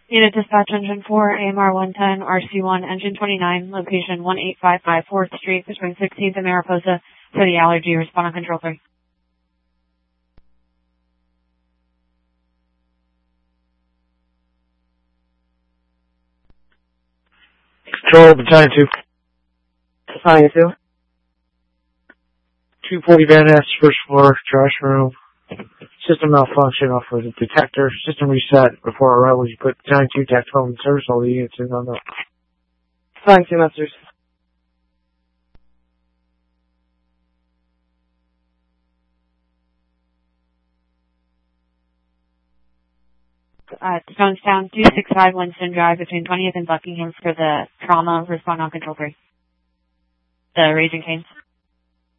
Unit Dispatch Engine 4, AMR 110, RC1, Engine 29, location 18554 4th Street between 16th and Mariposa for the allergy. Respond on Control 3. Control, Battalion 2. Battalion 2. 240 Van Ness, first floor, trash room. System malfunction off of the detector. System reset. Before arrival, you put Battalion 2 tactical in service. All the units in on the... Battalion 2, Masters. Jonestown 265 Winston Drive between 20th and Buckingham for the trauma. Respond on Control 3. The Raising Canes.